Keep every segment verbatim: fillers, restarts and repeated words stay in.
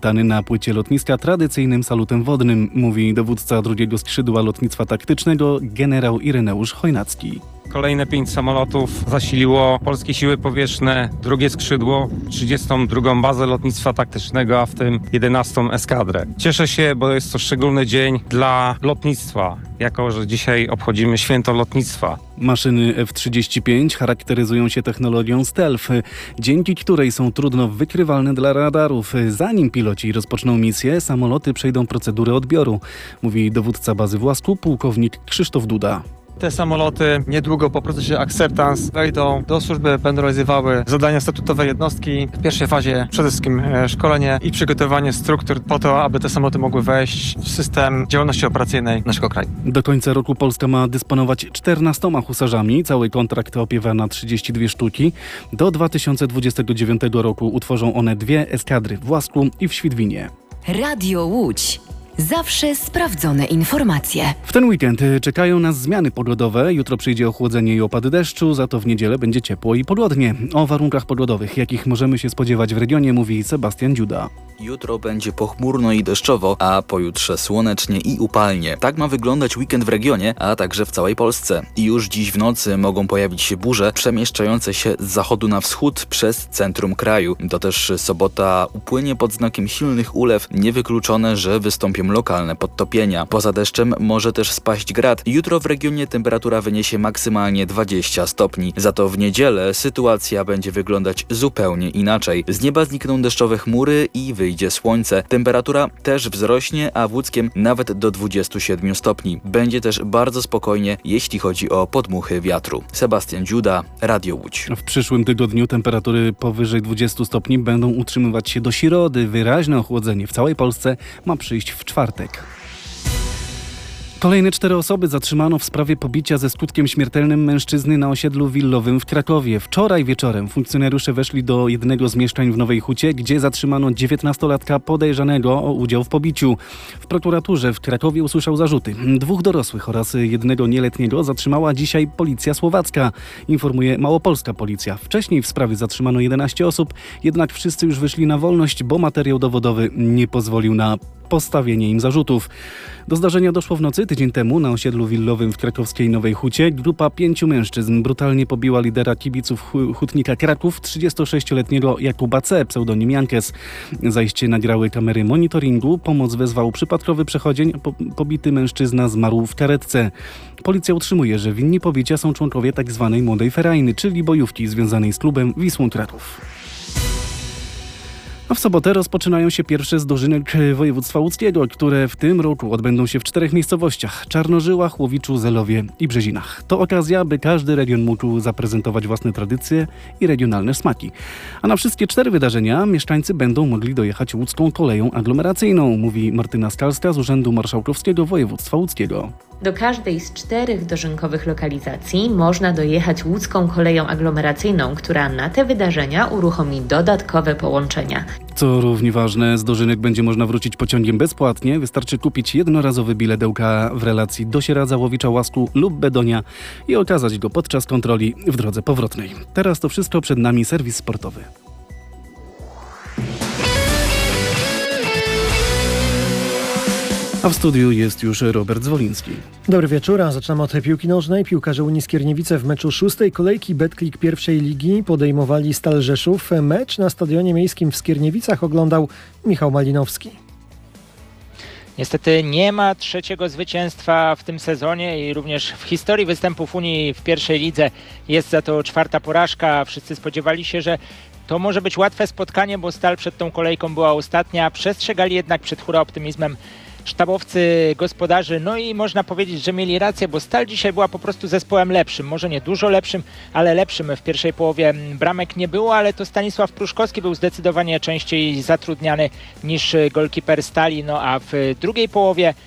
powitany na płycie lotniska tradycyjnym salutem wodnym, mówi dowódca drugiego skrzydła lotnictwa taktycznego generał Ireneusz Chojnacki. Kolejne pięć samolotów zasiliło polskie siły powietrzne, drugie skrzydło, trzydziestą drugą bazę lotnictwa taktycznego, a w tym jedenastą eskadrę. Cieszę się, bo jest to szczególny dzień dla lotnictwa, jako że dzisiaj obchodzimy święto lotnictwa. Maszyny F trzydzieści pięć charakteryzują się technologią stealth, dzięki której są trudno wykrywalne dla radarów. Zanim piloci rozpoczną misję, samoloty przejdą procedurę odbioru, mówi dowódca bazy w Łasku, pułkownik Krzysztof Duda. Te samoloty niedługo po procesie acceptance wejdą do służby, będą realizowały zadania statutowe jednostki. W pierwszej fazie przede wszystkim szkolenie i przygotowanie struktur po to, aby te samoloty mogły wejść w system działalności operacyjnej naszego kraju. Do końca roku Polska ma dysponować czternastoma husarzami. Cały kontrakt opiewa na trzydzieści dwie sztuki. Do dwa tysiące dwudziestego dziewiątego roku utworzą one dwie eskadry w Łasku i w Świdwinie. Radio Łódź. Zawsze sprawdzone informacje. W ten weekend czekają nas zmiany pogodowe. Jutro przyjdzie ochłodzenie i opady deszczu, za to w niedzielę będzie ciepło i pogodnie. O warunkach pogodowych, jakich możemy się spodziewać w regionie, mówi Sebastian Dziuda. Jutro będzie pochmurno i deszczowo, a pojutrze słonecznie i upalnie. Tak ma wyglądać weekend w regionie, a także w całej Polsce. I już dziś w nocy mogą pojawić się burze przemieszczające się z zachodu na wschód przez centrum kraju. To też sobota upłynie pod znakiem silnych ulew. Niewykluczone, że wystąpią lokalne podtopienia. Poza deszczem może też spaść grad. Jutro w regionie temperatura wyniesie maksymalnie dwadzieścia stopni. Za to w niedzielę sytuacja będzie wyglądać zupełnie inaczej. Z nieba znikną deszczowe chmury i wyjdzie słońce. Temperatura też wzrośnie, a w Łódzkiem nawet do dwudziestu siedmiu stopni. Będzie też bardzo spokojnie, jeśli chodzi o podmuchy wiatru. Sebastian Dziuda, Radio Łódź. W przyszłym tygodniu temperatury powyżej dwudziestu stopni będą utrzymywać się do środy. Wyraźne ochłodzenie w całej Polsce ma przyjść w czwartek. Kolejne cztery osoby zatrzymano w sprawie pobicia ze skutkiem śmiertelnym mężczyzny na osiedlu willowym w Krakowie. Wczoraj wieczorem funkcjonariusze weszli do jednego z mieszkań w Nowej Hucie, gdzie zatrzymano dziewiętnastolatka podejrzanego o udział w pobiciu. W prokuraturze w Krakowie usłyszał zarzuty. Dwóch dorosłych oraz jednego nieletniego zatrzymała dzisiaj policja słowacka, informuje małopolska policja. Wcześniej w sprawie zatrzymano jedenaście osób, jednak wszyscy już wyszli na wolność, bo materiał dowodowy nie pozwolił na postawienie im zarzutów. Do zdarzenia doszło w nocy tydzień temu na osiedlu willowym w krakowskiej Nowej Hucie. Grupa pięciu mężczyzn brutalnie pobiła lidera kibiców Hutnika Kraków, trzydziestosześcioletniego Jakuba C., pseudonim Jankes. Zajście nagrały kamery monitoringu. Pomoc wezwał przypadkowy przechodzień. Po, pobity mężczyzna zmarł w karetce. Policja utrzymuje, że winni pobicia są członkowie tzw. Młodej Ferajny, czyli bojówki związanej z klubem Wisłą Kraków. A w sobotę rozpoczynają się pierwsze z dożynek województwa łódzkiego, które w tym roku odbędą się w czterech miejscowościach: Czarnożyłach, Łowiczu, Zelowie i Brzezinach. To okazja, by każdy region mógł zaprezentować własne tradycje i regionalne smaki. A na wszystkie cztery wydarzenia mieszkańcy będą mogli dojechać łódzką koleją aglomeracyjną, mówi Martyna Skalska z Urzędu Marszałkowskiego Województwa Łódzkiego. Do każdej z czterech dożynkowych lokalizacji można dojechać łódzką koleją aglomeracyjną, która na te wydarzenia uruchomi dodatkowe połączenia. Co równie ważne, z dożynek będzie można wrócić pociągiem bezpłatnie. Wystarczy kupić jednorazowy bilet L K A w relacji do Sieradza, Łowicza, Łasku lub Bedonia i okazać go podczas kontroli w drodze powrotnej. Teraz to wszystko, przed nami serwis sportowy. A w studiu jest już Robert Zwoliński. Dobry wieczór, a zaczynamy od piłki nożnej. Piłkarze Unii Skierniewice w meczu szóstej kolejki Betclic pierwszej ligi podejmowali Stal Rzeszów. Mecz na Stadionie Miejskim w Skierniewicach oglądał Michał Malinowski. Niestety nie ma trzeciego zwycięstwa w tym sezonie i również w historii występów Unii w pierwszej lidze jest za to czwarta porażka. Wszyscy spodziewali się, że to może być łatwe spotkanie, bo Stal przed tą kolejką była ostatnia. Przestrzegali jednak przed hura optymizmem sztabowcy gospodarzy, no i można powiedzieć, że mieli rację, bo Stal dzisiaj była po prostu zespołem lepszym, może nie dużo lepszym, ale lepszym. W pierwszej połowie bramek nie było, ale to Stanisław Pruszkowski był zdecydowanie częściej zatrudniany niż golkiper Stali, no a w drugiej połowie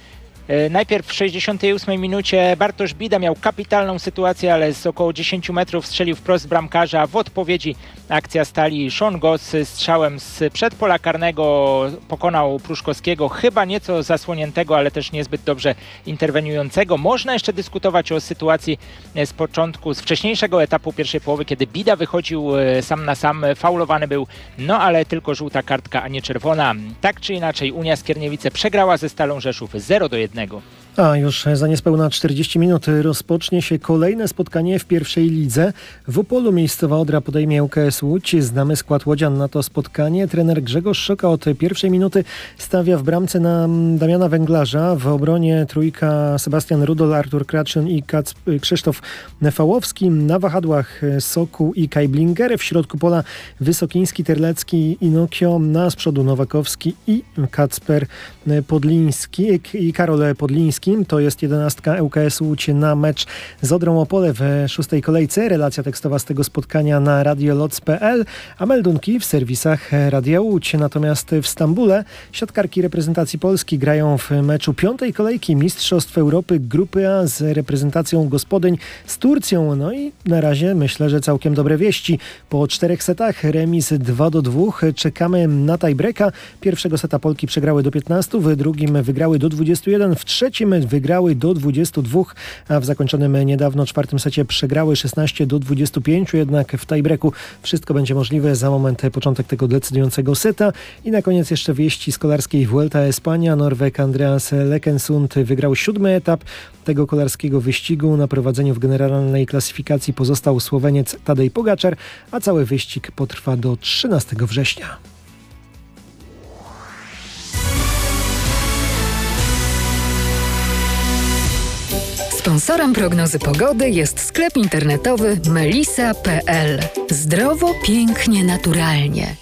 Najpierw w sześćdziesiątej ósmej minucie Bartosz Bida miał kapitalną sytuację, ale z około dziesięć metrów strzelił wprost bramkarza. W odpowiedzi akcja Stali. Sean Goss strzałem z przedpola karnego pokonał Pruszkowskiego, chyba nieco zasłoniętego, ale też niezbyt dobrze interweniującego. Można jeszcze dyskutować o sytuacji z początku, z wcześniejszego etapu pierwszej połowy, kiedy Bida wychodził sam na sam, faulowany był, no ale tylko żółta kartka, a nie czerwona. Tak czy inaczej Unia Skierniewice przegrała ze Stalą Rzeszów zero do jednego. A już za niespełna czterdzieści minut rozpocznie się kolejne spotkanie w pierwszej lidze. W Opolu miejscowa Odra podejmie U K S Łódź. Znamy skład łodzian na to spotkanie. Trener Grzegorz Szoka od pierwszej minuty stawia w bramce na Damiana Węglarza. W obronie trójka Sebastian Rudol, Artur Kraczyn i Kac- Krzysztof Fałowski. Na wahadłach Sokół i Kajblinger. W środku pola Wysokiński, Terlecki, Inokio. Na z przodu Nowakowski i Kacper Podliński i Karol Podliński. To jest jedenastka U K S Łódź na mecz z Odrą Opole w szóstej kolejce. Relacja tekstowa z tego spotkania na radioloc kropka p l, a meldunki w serwisach Radia Łódź. Natomiast w Stambule siatkarki reprezentacji Polski grają w meczu piątej kolejki Mistrzostw Europy Grupy A z reprezentacją gospodyń z Turcją. No i na razie myślę, że całkiem dobre wieści. Po czterech setach remis dwa do dwóch. Czekamy na tiebreaka. Pierwszego seta Polki przegrały do piętnastu, w drugim wygrały do dwudziestu jeden, w trzecim wygrały do dwudziestu dwóch, a w zakończonym niedawno czwartym secie przegrały szesnaście do dwudziestu pięciu, jednak w tiebreaku wszystko będzie możliwe. Za moment początek tego decydującego seta. I na koniec jeszcze wieści z kolarskiej Vuelta Espania. Norweg Andreas Lekensund wygrał siódmy etap tego kolarskiego wyścigu. Na prowadzeniu w generalnej klasyfikacji pozostał Słoweniec Tadej Pogaczar, a cały wyścig potrwa do trzynastego września. Sponsorem prognozy pogody jest sklep internetowy melisa kropka p l. Zdrowo, pięknie, naturalnie.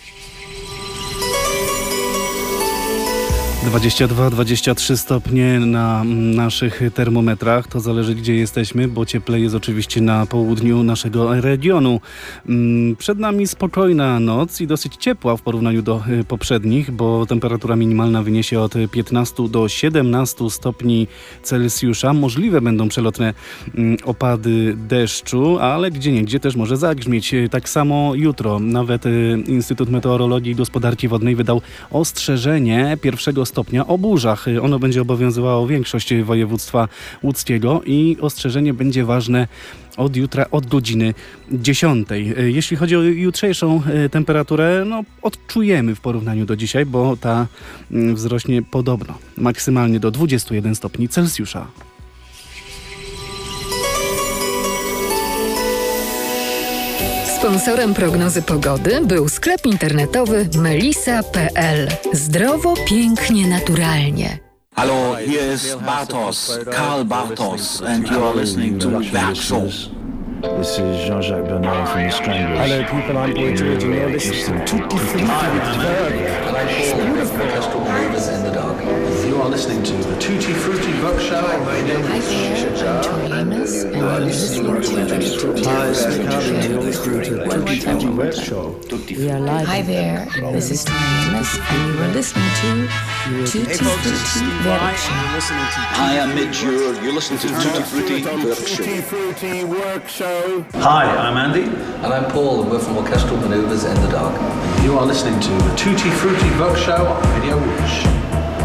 dwadzieścia dwa dwadzieścia trzy stopnie na naszych termometrach. To zależy, gdzie jesteśmy, bo cieplej jest oczywiście na południu naszego regionu. Przed nami spokojna noc i dosyć ciepła w porównaniu do poprzednich, bo temperatura minimalna wyniesie od piętnastu do siedemnastu stopni Celsjusza. Możliwe będą przelotne opady deszczu, ale gdzieniegdzie też może zagrzmieć. Tak samo jutro. Nawet Instytut Meteorologii i Gospodarki Wodnej wydał ostrzeżenie pierwszego stopnia o burzach. Ono będzie obowiązywało większość województwa łódzkiego i ostrzeżenie będzie ważne od jutra, od godziny dziesiątej. Jeśli chodzi o jutrzejszą temperaturę, no odczujemy w porównaniu do dzisiaj, bo ta wzrośnie podobno maksymalnie do dwudziestu jeden stopni Celsjusza. Sponsorem prognozy pogody był sklep internetowy melisa kropka p l. Zdrowo, pięknie, naturalnie. Hello, here is Bartos, Karl Bartos, and you are listening to Werk Show. This is Jean-Jacques Bernard from the Stranglers. Hello people, I'm Boy George and you're listening to Tutti Frutti. You are listening to the Tutti Frutti Book Show. Hi there, I'm Tori Amos and you're listening to Tutti Frutti Book Show. We are live. Hi there, this is Tori Amos and you are listening to Tutti Frutti Book Show. Hi, I'm Mid Jure. You're listening to the Tutti Frutti Book Show. Hi, I'm Andy. And I'm Paul, and we're from Orchestral Manoeuvres in the Dark. You are listening to the Tutti Frutti Book Show on Radio Whoosh.